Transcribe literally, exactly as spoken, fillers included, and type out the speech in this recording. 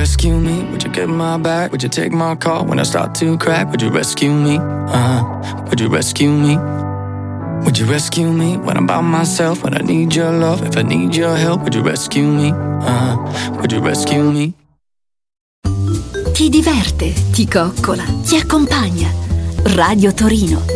rescue me? Would you get my back? Would you take my call when I start to crack? Would you rescue me? Uh-huh. Would you rescue me? Would you rescue me when I'm by myself? When I need your love, if I need your help, would you rescue me? Uh-huh. Would you rescue me? Ti diverte, ti coccola, ti accompagna. Radio Torino.